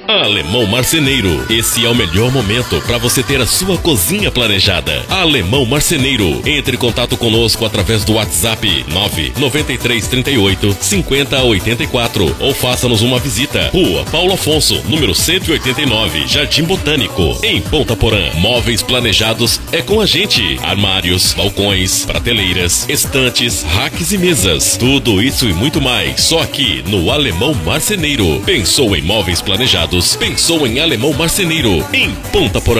Alemão Marceneiro. Esse é o melhor momento para você ter a sua cozinha planejada. Alemão Marceneiro. Entre em contato conosco através do WhatsApp 993385084 ou faça-nos uma visita. Rua Paulo Afonso, número 189, Jardim Botânico, em Ponta Porã. Móveis planejados é com a gente. Armários, balcões, prateleiras, estantes, racks e mesas. Tudo isso e muito mais, só aqui no Alemão Marceneiro. Pensou em móveis planejados? Pensou em Alemão Marceneiro, em Ponta Porã.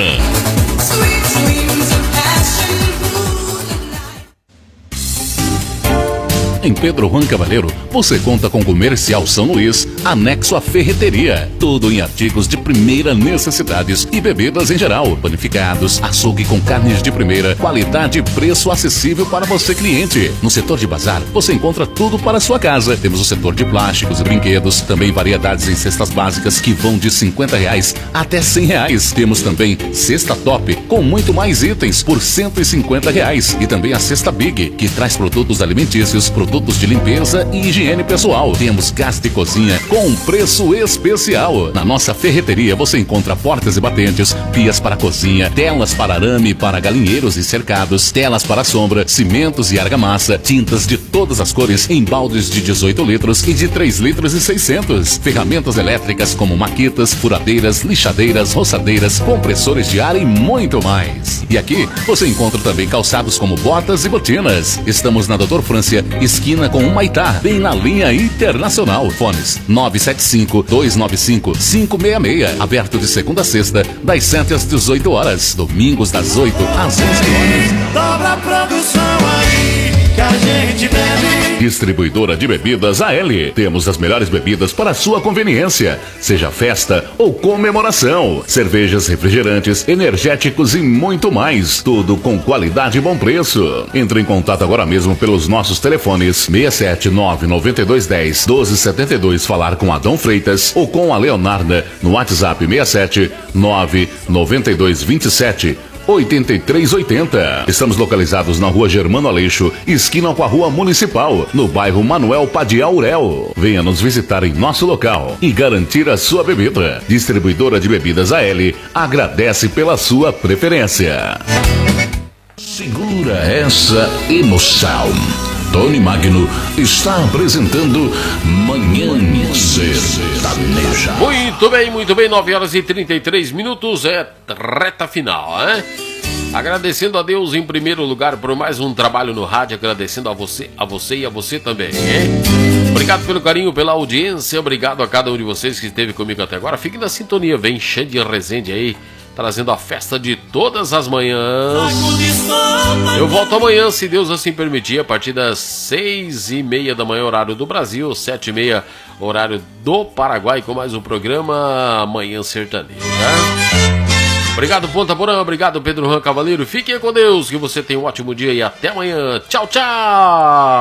Em Pedro Juan Cavaleiro, você conta com Comercial São Luís, anexo à ferreteria. Tudo em artigos de primeira necessidades e bebidas em geral. Panificados, açougue com carnes de primeira, qualidade e preço acessível para você, cliente. No setor de bazar, você encontra tudo para a sua casa. Temos o setor de plásticos e brinquedos, também variedades em cestas básicas que vão de R$50 até R$100. Temos também cesta top, com muito mais itens por R$150. E também a cesta Big, que traz produtos alimentícios, produtos de limpeza e higiene pessoal. Temos gás de cozinha com um preço especial. Na nossa ferreteria você encontra portas e batentes, pias para cozinha, telas para arame, para galinheiros e cercados, telas para sombra, cimentos e argamassa, tintas de todas as cores em baldes de 18 litros e de 3 litros e 600. Ferramentas elétricas como maquitas, furadeiras, lixadeiras, roçadeiras, compressores de ar e muito mais. E aqui você encontra também calçados como botas e botinas. Estamos na Doutor Frância, esquina com o Maitá, bem na linha internacional. Fones 975-295-566. Aberto de segunda a sexta, das 7 às 18 horas. Domingos das 8 às 11 horas. Dobra a produção aí que a gente bebe. Distribuidora de bebidas AL. Temos as melhores bebidas para a sua conveniência, seja festa ou comemoração. Cervejas, refrigerantes, energéticos e muito mais. Tudo com qualidade e bom preço. Entre em contato agora mesmo pelos nossos telefones 67992101272, falar com Adão Freitas ou com a Leonarda no WhatsApp 67992278380. Estamos localizados na Rua Germano Aleixo, esquina com a Rua Municipal, no bairro Manuel Padial Urel. Venha nos visitar em nosso local e garantir a sua bebida. Distribuidora de bebidas AL agradece pela sua preferência. Segura essa emoção. Tony Magno está apresentando Manhã Sertaneja. Muito bem, 9 horas e 33 minutos, é reta final, né? Agradecendo a Deus em primeiro lugar por mais um trabalho no rádio, agradecendo a você e a você também, hein? Obrigado pelo carinho, pela audiência, obrigado a cada um de vocês que esteve comigo até agora. Fique na sintonia, vem Xande Rezende aí, trazendo a festa de todas as manhãs. Eu volto amanhã, se Deus assim permitir, a partir das 6:30 da manhã, horário do Brasil, 7:30, horário do Paraguai, com mais um programa Manhã Sertaneja. Obrigado, Ponta Porã, obrigado, Pedro Juan Cavaleiro. Fiquem com Deus, que você tenha um ótimo dia e até amanhã. Tchau, tchau!